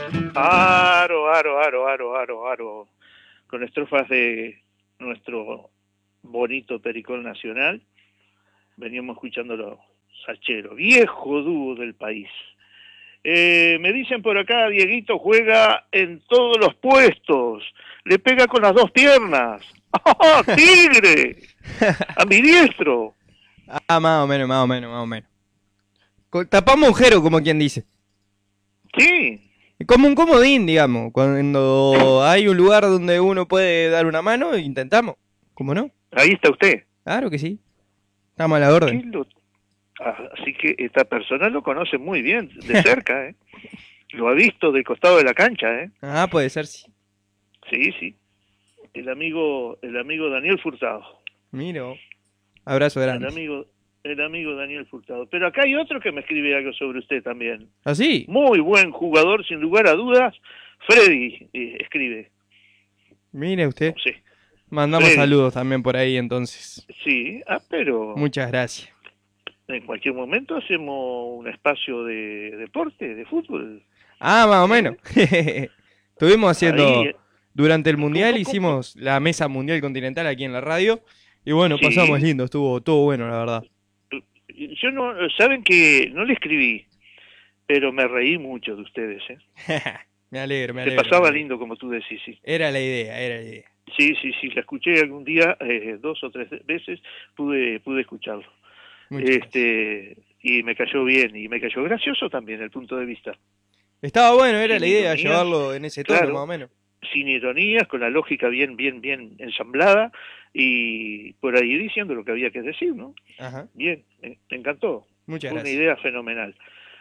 Aro, aro, aro, aro, aro, aro. Con estrofas de nuestro bonito Pericol Nacional, veníamos escuchando los Sachero, viejo dúo del país. Me dicen por acá, Dieguito juega en todos los puestos, le pega con las dos piernas. ¡Oh, tigre! Ambidiestro. Ah, más o menos, más o menos, más o menos. Tapamos agujero, como quien dice. Sí. Como un comodín, digamos. Cuando hay un lugar donde uno puede dar una mano, intentamos. ¿Cómo no? Ahí está usted. Claro que sí. Estamos a la orden. Así que esta persona lo conoce muy bien, de cerca, ¿eh? Lo ha visto del costado de la cancha, ¿eh? Ah, puede ser, sí. Sí, sí. El amigo Daniel Furtado. Miro. Abrazo grande. El amigo Daniel Furtado. Pero acá hay otro que me escribe algo sobre usted también. ¿Ah, sí? Muy buen jugador, sin lugar a dudas. Freddy escribe. Mire usted. Sí. Mandamos Freddy. saludos también por ahí, entonces. Sí, pero... Muchas gracias. En cualquier momento hacemos un espacio de deporte, de fútbol. Ah, más o menos. Estuvimos haciendo... Ahí, durante el Mundial ¿cómo? hicimos la mesa mundial continental aquí en la radio. Y bueno, Sí. pasamos lindo. Estuvo bueno, la verdad. Yo no... Saben que no le escribí, pero me reí mucho de ustedes, ¿eh? Me alegro. Se pasaba lindo, como tú decís, sí. Era la idea. Sí, la escuché algún día, 2 o 3 veces, pude escucharlo. Y me cayó bien, y me cayó gracioso también el punto de vista. Estaba bueno, era Sin la idea, ironías, llevarlo en ese tono, claro, más o menos. Sin ironías, con la lógica bien ensamblada, y por ahí diciendo lo que había que decir, ¿no? Ajá. Bien, me encantó. Muchas Fue gracias. una idea fenomenal.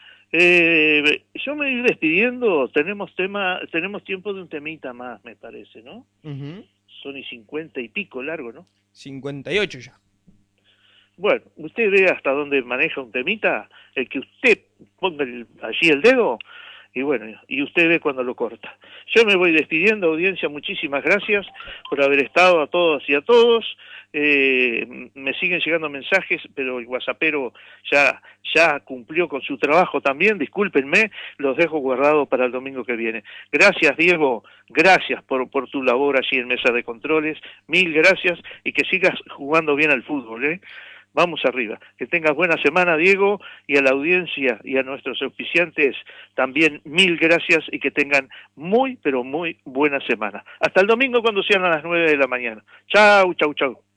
Yo me voy despidiendo, tenemos tiempo de un temita más, me parece, ¿no? Son y 50 y pico largo, ¿no? 58 ya. Bueno, usted ve hasta dónde maneja un temita, el que usted ponga allí el dedo, y bueno, y usted ve cuando lo corta. Yo me voy despidiendo, audiencia, muchísimas gracias por haber estado a todas y a todos. Me siguen llegando mensajes, pero el WhatsAppero ya cumplió con su trabajo también, discúlpenme, los dejo guardados para el domingo que viene. Gracias, Diego, gracias por tu labor allí en Mesa de Controles, mil gracias, y que sigas jugando bien al fútbol, ¿eh? Vamos arriba. Que tengas buena semana, Diego, y a la audiencia y a nuestros auspiciantes también mil gracias y que tengan muy, pero muy buena semana. Hasta el domingo cuando sean a las 9 de la mañana. Chau, chau, chau.